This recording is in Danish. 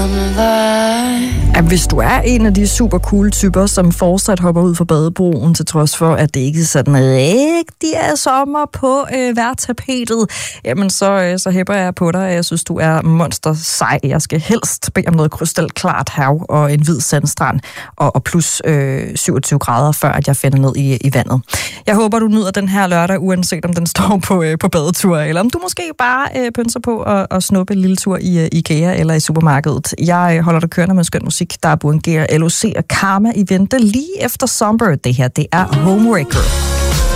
Hvis du er en af de super cool typer, som fortsat hopper ud fra badebroen, til trods for, at det ikke sådan rigtig er sommer på vejrtapetet, jamen så hæpper jeg på dig. Jeg synes, du er monster sej. Jeg skal helst bede om noget krystalklart hav og en hvid sandstrand og plus 27 grader, før at jeg finder ned i vandet. Jeg håber, du nyder den her lørdag, uanset om den står på badetur, eller om du måske bare pynser på at snuppe en lille tur i IKEA eller i supermarkedet. Jeg holder dig kørende med skøn musik. Der er Burangera, LOC og Karma i vente lige efter Somber. Det her, det er Homewrecker.